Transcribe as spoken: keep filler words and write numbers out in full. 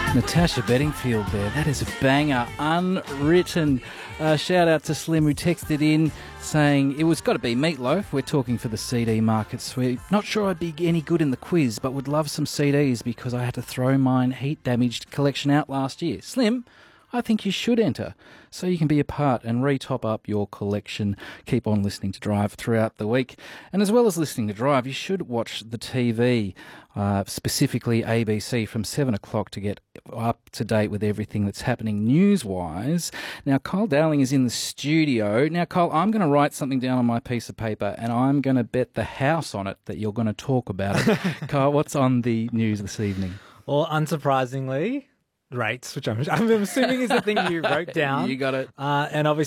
Natasha Bedingfield there. That is a banger. Unwritten. Uh, shout out to Slim who texted in saying it was got to be Meatloaf. We're talking for the C D market suite. Not sure I'd be any good in the quiz, but would love some C Ds because I had to throw mine heat-damaged collection out last year. Slim, I think you should enter so you can be a part and re-top up your collection. Keep on listening to Drive throughout the week. And as well as listening to Drive, you should watch the T V, uh, specifically A B C, from seven o'clock to get up to date with everything that's happening news-wise. Now, Kyle Dowling is in the studio. Now, Kyle, I'm going to write something down on my piece of paper and I'm going to bet the house on it that you're going to talk about it. Kyle, what's on the news this evening? Well, unsurprisingly, rates, which I'm, I'm assuming is the thing you wrote down. You got it. Uh, and obviously